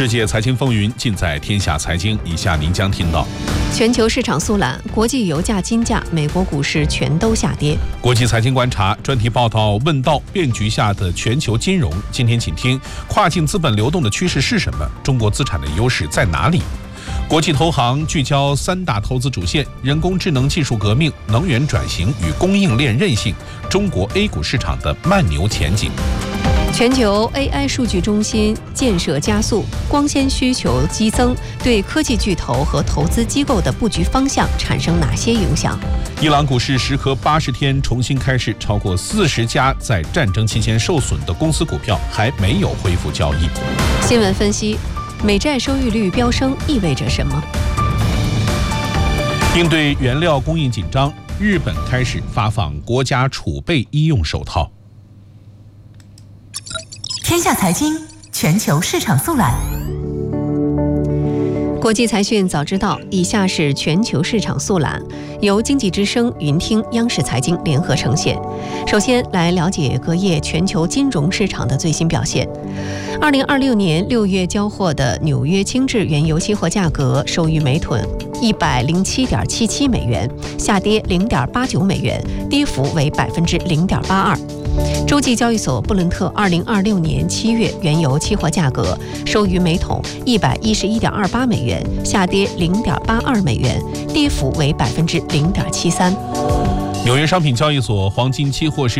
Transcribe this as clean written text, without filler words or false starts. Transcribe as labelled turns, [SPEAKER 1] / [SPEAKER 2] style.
[SPEAKER 1] 世界财经风云尽在天下财经，以下您将听到：
[SPEAKER 2] 全球市场速览，国际油价、金价、美国股市全都下跌。
[SPEAKER 1] 国际财经观察专题报道问到变局下的全球金融。今天请听跨境资本流动的趋势是什么？中国资产的优势在哪里？国际投行聚焦3大投资主线：人工智能技术革命、能源转型与供应链韧性，中国 A 股市场的慢牛前景。
[SPEAKER 2] 全球 AI 数据中心建设加速，光纤需求激增，对科技巨头和投资机构的布局方向产生哪些影响？
[SPEAKER 1] 伊朗股市时隔80天重新开市，超过40家在战争期间受损的公司股票还没有恢复交易。
[SPEAKER 2] 新闻分析：美债收益率飙升意味着什么？
[SPEAKER 1] 应对原料供应紧张，日本开始发放国家储备医用手套。
[SPEAKER 3] 天下财经全球市场速览。
[SPEAKER 2] 国际财讯早知道，以下是全球市场速览，由经济之声、云听、央视财经联合呈现。首先来了解隔夜全球金融市场的最新表现。2026年6月交货的纽约轻质原油期货价格收于每桶107.77美元，下跌0.89美元，跌幅为0.82%。洲际交易所布伦特2026年7月原油期货价格收于每桶111.28美元，下跌0.82美元，跌幅为0.73%。
[SPEAKER 1] 纽约商品交易所黄金期货市